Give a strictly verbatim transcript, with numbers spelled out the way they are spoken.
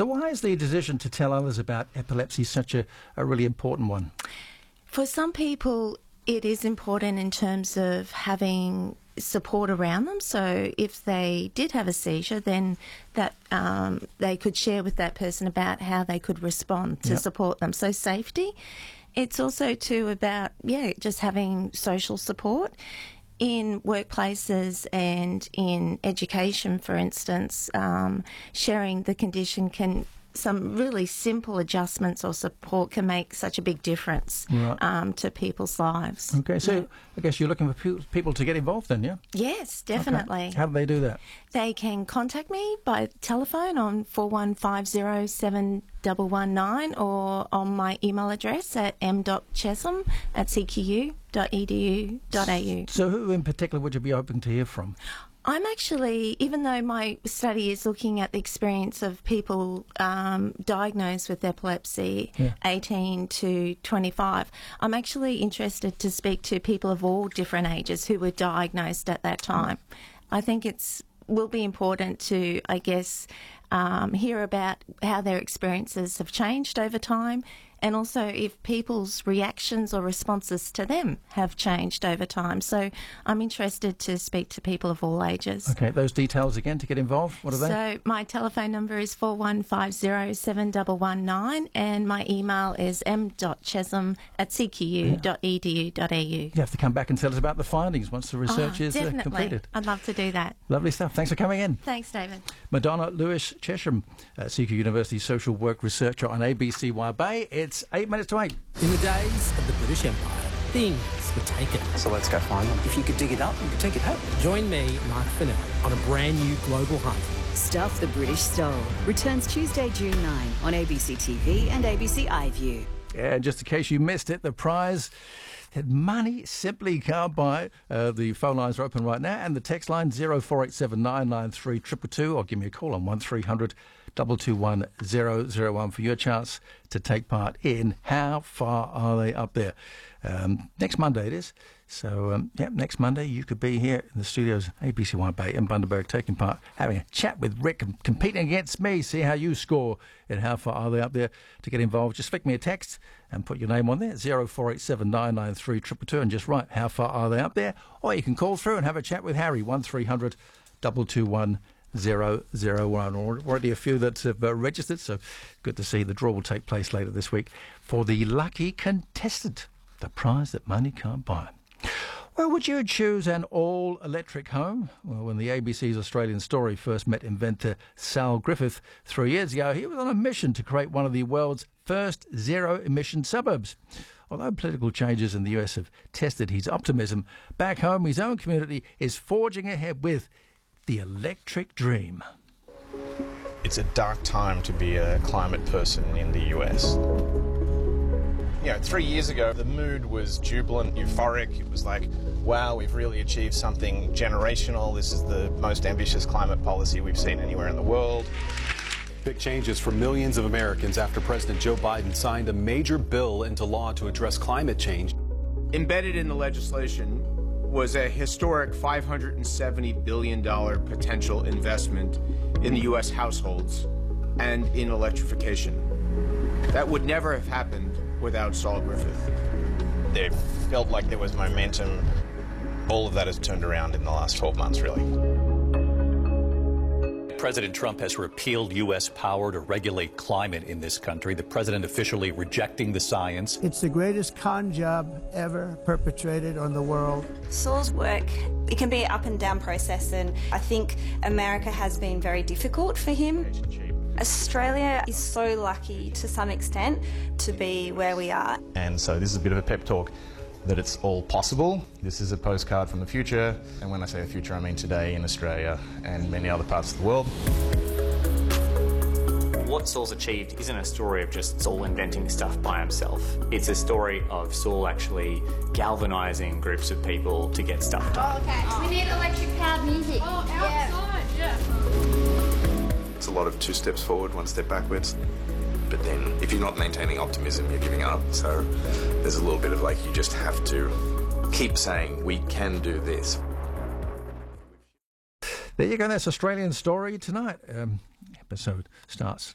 So why is the decision to tell others about epilepsy such a, a really important one? For some people, it is important in terms of having support around them. So if they did have a seizure, then that um, they could share with that person about how they could respond to Yep. support them. So safety. It's also too about, yeah, just having social support. In workplaces and in education, for instance, um, sharing the condition can, some really simple adjustments or support can make such a big difference Right. um, to people's lives. Okay, so Yeah. I guess you're looking for pe- people to get involved then, yeah? Yes, definitely. Okay. How do they do that? They can contact me by telephone on four one five zero seven one one nine or on my email address at m dot chesham at c q u dot e d u dot a u. So who in particular would you be hoping to hear from? I'm actually, even though my study is looking at the experience of people um, diagnosed with epilepsy, Yeah. eighteen to twenty-five, I'm actually interested to speak to people of all different ages who were diagnosed at that time. I think it's will be important to, I guess, um, hear about how their experiences have changed over time, and also if people's reactions or responses to them have changed over time. So I'm interested to speak to people of all ages. Okay, those details again to get involved. What are they? So my telephone number is four one five zero seven one one nine and my email is m dot chesham at c q u dot e d u dot a u. You have to come back and tell us about the findings once the research Oh, is uh, definitely. completed. I'd love to do that. Lovely stuff. Thanks for coming in. Thanks, David. Madonna Lewis Chesham, uh, C Q University social work researcher on A B C Y Bay. It's eight minutes to eight. In the days of the British Empire, things were taken. So let's go find them. If you could dig it up, you could take it home. Join me, Mark Fennell, on a brand new global hunt. Stuff the British Stole returns Tuesday, June ninth on A B C T V and A B C iView. Yeah, and just in case you missed it, the prize that money simply can't buy. Uh, the phone lines are open right now, and the text line zero four eight seven nine nine three two two two, or give me a call on one three hundred two two one zero zero one for your chance to take part in How Far Are They Up There? Um, next Monday it is. So, um, yeah, next Monday you could be here in the studios, A B C Y Bay in Bundaberg, taking part, having a chat with Rick and competing against me, see how you score and How Far Are They Up There. To get involved, just flick me a text and put your name on there, zero four eight seven nine nine three two two two, and just write How Far Are They Up There? Or you can call through and have a chat with Harry, one three hundred two two one zero zero one. Already a few that have uh, registered, so good to see. The draw will take place later this week for the lucky contestant, the prize that money can't buy. Well, would you choose an all-electric home? Well, when the A B C's Australian Story first met inventor Sal Griffith three years ago, he was on a mission to create one of the world's first zero-emission suburbs. Although political changes in the U S have tested his optimism, back home his own community is forging ahead with the electric dream. It's a dark time to be a climate person in the U S. You know, three years ago, the mood was jubilant, euphoric. It was like, wow, we've really achieved something generational. This is the most ambitious climate policy we've seen anywhere in the world. Big changes for millions of Americans after President Joe Biden signed a major bill into law to address climate change. Embedded in the legislation was a historic five hundred seventy billion dollars potential investment in the U S households and in electrification. That would never have happened without Saul Griffith. It felt like there was momentum. All of that has turned around in the last twelve months, really. President Trump has repealed U S power to regulate climate in this country. The president officially rejecting the science. It's the greatest con job ever perpetrated on the world. Saul's work, it can be an up and down process, and I think America has been very difficult for him. Australia is so lucky to some extent to be where we are. And so this is a bit of a pep talk that it's all possible. This is a postcard from the future, and when I say the future, I mean today in Australia and many other parts of the world. What Saul's achieved isn't a story of just Saul inventing stuff by himself. It's a story of Saul actually galvanising groups of people to get stuff done. Oh, okay. Oh. We need electric-powered music. Oh, outside, yeah. yeah. It's a lot of two steps forward, one step backwards. But then if you're not maintaining optimism, you're giving up. So there's a little bit of like, you just have to keep saying, we can do this. There you go. That's Australian Story tonight. Um, episode starts